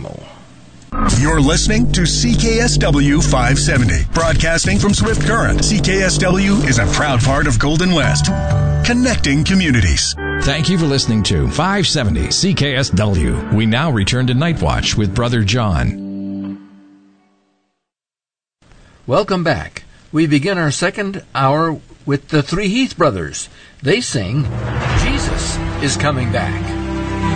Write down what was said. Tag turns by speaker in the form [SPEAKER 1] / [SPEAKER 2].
[SPEAKER 1] animal.
[SPEAKER 2] You're listening to CKSW 570, broadcasting from Swift Current. CKSW is a proud part of Golden West, connecting communities.
[SPEAKER 1] Thank you for listening to 570 CKSW. We now return to Night Watch with Brother John. Welcome back. We begin our second hour with the Three Heath Brothers. They sing, Jesus is Coming Back.